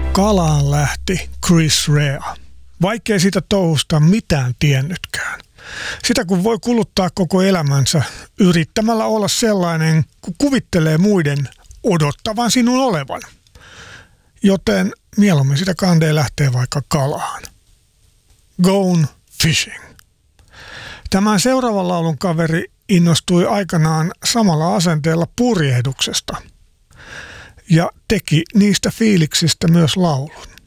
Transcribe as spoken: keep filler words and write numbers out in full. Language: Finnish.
Kalaan lähti Chris Rea, vaikkei siitä touhusta mitään tiennytkään. Sitä kun voi kuluttaa koko elämänsä yrittämällä olla sellainen, kun kuvittelee muiden odottavan sinun olevan. Joten mieluummin sitä kandee lähtee vaikka kalaan. Gone fishing. Tämän seuraavan laulun kaveri innostui aikanaan samalla asenteella purjehduksesta ja teki niistä fiiliksistä myös laulun.